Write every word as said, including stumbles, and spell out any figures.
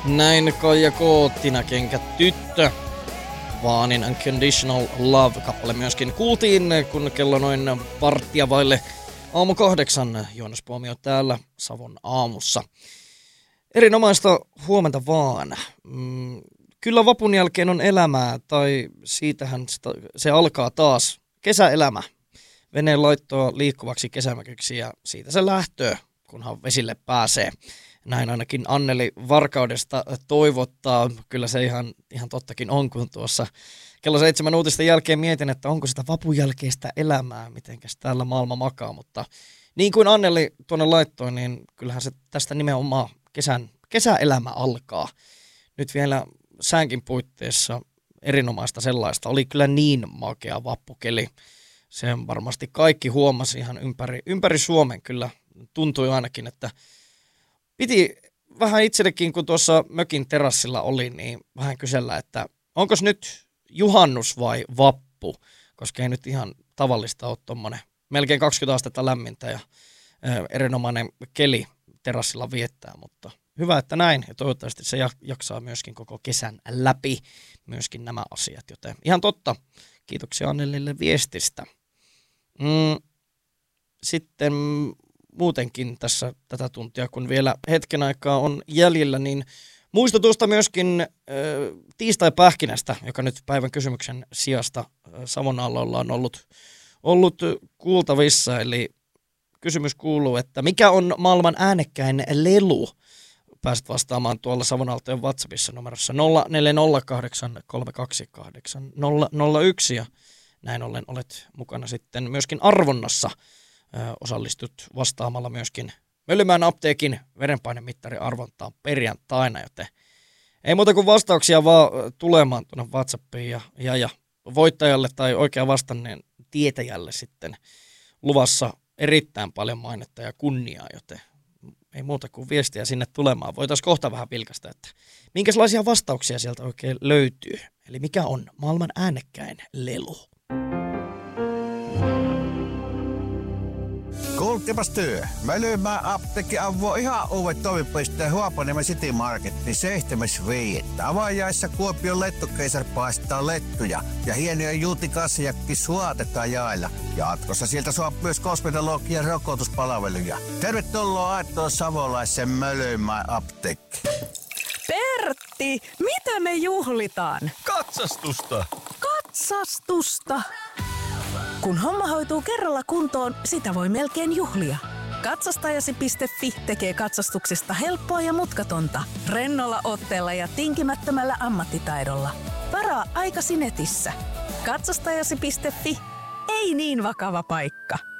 Näin Kaija K. Tina Kenkä tyttö. Vaanin Unconditional Love-kappale myöskin kuultiin, kun kello noin varttia vaille aamu kahdeksan. Joonas Puomio täällä Savon aamussa. Erinomaista huomenta vaan. Mm, kyllä vapun jälkeen on elämää, tai siitähän sitä, se alkaa taas. Kesäelämä. Veneen laittoa liikkuvaksi kesämökiksi ja siitä se lähtöö, kunhan vesille pääsee. Näin ainakin Anneli Varkaudesta toivottaa. Kyllä se ihan, ihan tottakin on, kun tuossa kello seitsemän uutisten jälkeen mietin, että onko sitä vapun jälkeistä elämää, mitenkäs täällä maailma makaa. Mutta niin kuin Anneli tuonne laittoi, niin kyllähän se tästä nimenomaan kesän, kesäelämä alkaa. Nyt vielä säänkin puitteissa erinomaista sellaista. Oli kyllä niin makea vappukeli. Sen varmasti kaikki huomasi ihan ympäri, ympäri Suomen kyllä. Tuntui ainakin, että piti vähän itsellekin, kun tuossa mökin terassilla oli, niin vähän kysellä, että onko nyt juhannus vai vappu, koska ei nyt ihan tavallista ole tuommoinen melkein kaksikymmentä astetta lämmintä ja ää, erinomainen keli terassilla viettää, mutta hyvä, että näin ja toivottavasti se jaksaa myöskin koko kesän läpi myöskin nämä asiat, joten ihan totta. Kiitoksia Annelille viestistä. Mm, sitten muutenkin tässä tätä tuntia, kun vielä hetken aikaa on jäljellä, niin muistutusta myöskin äh, tiistai-pähkinästä, joka nyt päivän kysymyksen sijasta äh, Savonalla ollaan ollut, ollut kuultavissa. Eli kysymys kuuluu, että mikä on maailman äänekkäin lelu? Pääset vastaamaan tuolla Savonaltojen WhatsAppissa numerossa nolla neljä nolla kahdeksan kolme kaksi kahdeksan nolla nolla yksi ja näin ollen olet mukana sitten myöskin arvonnassa. Ö, osallistut vastaamalla myöskin Möllymäen apteekin verenpainemittari arvontaan perjantaina, joten ei muuta kuin vastauksia vaan tulemaan tuonne WhatsAppiin ja, ja, ja voittajalle tai oikea vastanneen tietäjälle sitten luvassa erittäin paljon mainetta ja kunniaa, joten ei muuta kuin viestiä sinne tulemaan. Voitaisiin kohta vähän vilkaista, että minkälaisia vastauksia sieltä oikein löytyy. Eli mikä on maailman äänekkäin lelu? Kuultipas työ. Mölymään apteekki avoo ihan uudet toimipisteen Huopaniemen City Marketin seitsemäs viidettä Avajaissa Kuopion lettukeisar paistaa lettuja ja hienoja juutikassejakki suotetaan jaella. Jatkossa sieltä saa myös kosmetologian rokotuspalveluja. Tervetuloa aittoon savolaisen Mölymään apteekki. Pertti, mitä me juhlitaan? Katsastusta! Katsastusta! Kun homma hoituu kerralla kuntoon, sitä voi melkein juhlia. Katsastajasi piste fi tekee katsastuksesta helppoa ja mutkatonta. Rennolla otteella ja tinkimättömällä ammattitaidolla. Varaa aikasi netissä. Katsastajasi piste fi. Ei niin vakava paikka.